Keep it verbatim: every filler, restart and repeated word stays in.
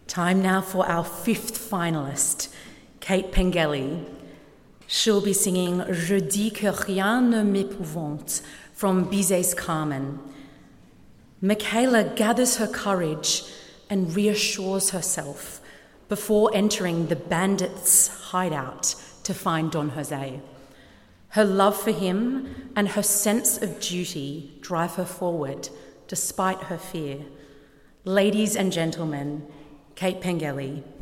Time now for our fifth finalist, Kate Pengelly. She'll be singing Je dis que rien ne m'épouvante from Bizet's Carmen. Michaela gathers her courage and reassures herself before entering the bandits' hideout to find Don Jose. Her love for him and her sense of duty drive her forward despite her fear. Ladies and gentlemen, Kate Pengelly.